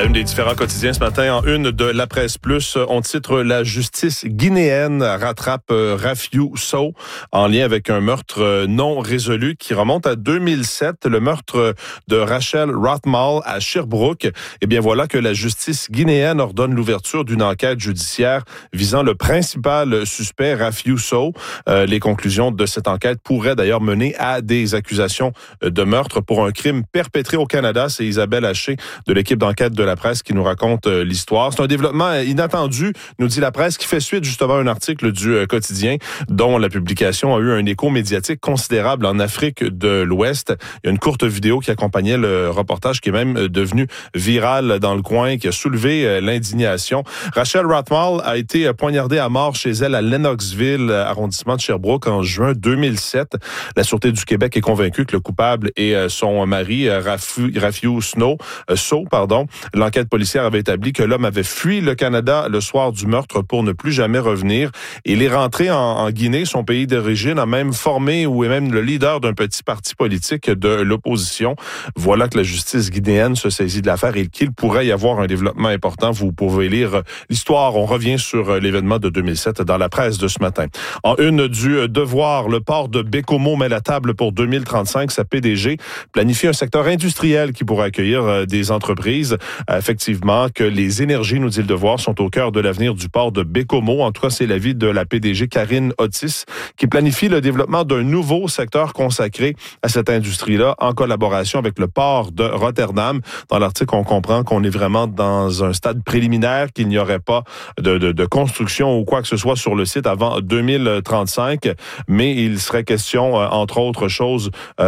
la une des différents quotidiens ce matin, en une de La Presse Plus, on titre « La justice guinéenne rattrape Rafiou Sow » en lien avec un meurtre non résolu qui remonte à 2007, le meurtre de Rachel Rothmall à Sherbrooke. Eh bien voilà que la justice guinéenne ordonne l'ouverture d'une enquête judiciaire visant le principal suspect, Rafiou Sow. Les conclusions de cette enquête pourraient d'ailleurs mener à des accusations de meurtre pour un crime perpétré au Canada. C'est Isabelle Haché de l'équipe d'enquête de La Presse qui nous raconte l'histoire. C'est un développement inattendu, nous dit La Presse, qui fait suite justement à un article du quotidien dont la publication a eu un écho médiatique considérable en Afrique de l'Ouest. Il y a une courte vidéo qui accompagnait le reportage qui est même devenu viral dans le coin, qui a soulevé l'indignation. Rachel Rothmall a été poignardée à mort chez elle à Lennoxville, arrondissement de Sherbrooke, en juin 2007. La Sûreté du Québec est convaincue que le coupable est son mari, Rafiou Sow. L'enquête policière avait établi que l'homme avait fui le Canada le soir du meurtre pour ne plus jamais revenir. Il est rentré en Guinée, son pays d'origine, a même formé ou est même le leader d'un petit parti politique de l'opposition. Voilà que la justice guinéenne se saisit de l'affaire et qu'il pourrait y avoir un développement important. Vous pouvez lire l'histoire. On revient sur l'événement de 2007 dans La Presse de ce matin. En une du Devoir, le port de Bécomo met la table pour 2035. Sa PDG planifie un secteur industriel qui pourrait accueillir des entreprises. Effectivement, que les énergies, nous dit le Devoir, sont au cœur de l'avenir du port de Bécomo. En tout cas, c'est l'avis de la PDG Karine Otis, qui planifie le développement d'un nouveau secteur consacré à cette industrie-là, en collaboration avec le port de Rotterdam. Dans l'article, on comprend qu'on est vraiment dans un stade préliminaire, qu'il n'y aurait pas de construction ou quoi que ce soit sur le site avant 2035, mais il serait question, entre autres choses,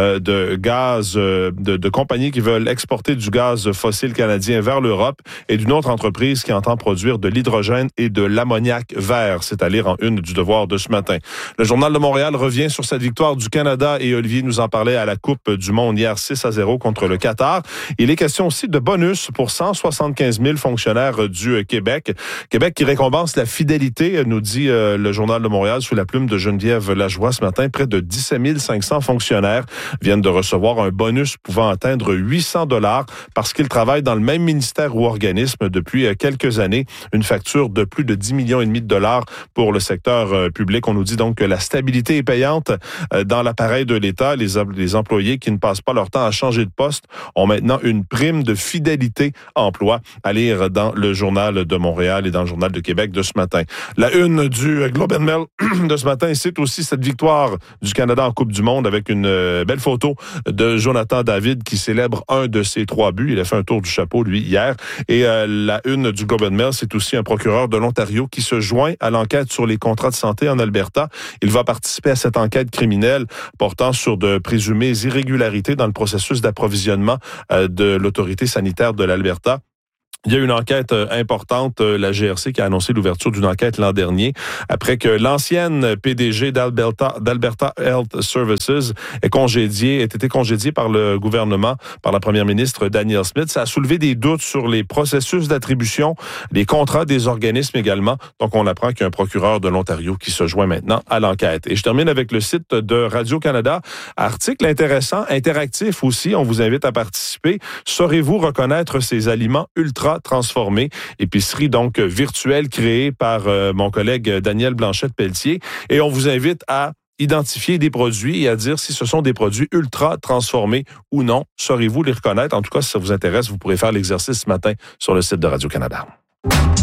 de gaz, de compagnies qui veulent exporter du gaz fossile canadien vers l'Europe et d'une autre entreprise qui entend produire de l'hydrogène et de l'ammoniac vert. C'est à lire en une du Devoir de ce matin. Le Journal de Montréal revient sur cette victoire du Canada et Olivier nous en parlait à la Coupe du Monde hier 6-0 contre le Qatar. Il est question aussi de bonus pour 175 000 fonctionnaires du Québec. Québec qui récompense la fidélité, nous dit le Journal de Montréal sous la plume de Geneviève Lajoie ce matin. Près de 17 500 fonctionnaires viennent de recevoir un bonus pouvant atteindre 800 $ parce qu'ils travaillent dans le même ministère ou organisme depuis quelques années. Une facture de plus de 10,5 millions de dollars pour le secteur public. On nous dit donc que la stabilité est payante dans l'appareil de l'État. Les employés qui ne passent pas leur temps à changer de poste ont maintenant une prime de fidélité emploi à lire dans le Journal de Montréal et dans le Journal de Québec de ce matin. La une du Globe and Mail de ce matin cite aussi cette victoire du Canada en Coupe du Monde avec une belle photo de Jonathan David qui célèbre un de ses 3 buts. Il a fait un tour du chapeau, lui, hier. Et la une du Globe and Mail, c'est aussi un procureur de l'Ontario qui se joint à l'enquête sur les contrats de santé en Alberta. Il va participer à cette enquête criminelle portant sur de présumées irrégularités dans le processus d'approvisionnement de l'autorité sanitaire de l'Alberta. Il y a une enquête importante, la GRC qui a annoncé l'ouverture d'une enquête l'an dernier après que l'ancienne PDG d'Alberta Health Services ait été congédiée par le gouvernement, par la première ministre Danielle Smith. Ça a soulevé des doutes sur les processus d'attribution, les contrats des organismes également. Donc, on apprend qu'il y a un procureur de l'Ontario qui se joint maintenant à l'enquête. Et je termine avec le site de Radio-Canada. Article intéressant, interactif aussi. On vous invite à participer. Saurez-vous reconnaître ces aliments ultra transformés? Épicerie donc virtuelle créée par mon collègue Daniel Blanchette-Pelletier. Et on vous invite à identifier des produits et à dire si ce sont des produits ultra transformés ou non. Saurez-vous les reconnaître? En tout cas, si ça vous intéresse, vous pourrez faire l'exercice ce matin sur le site de Radio-Canada.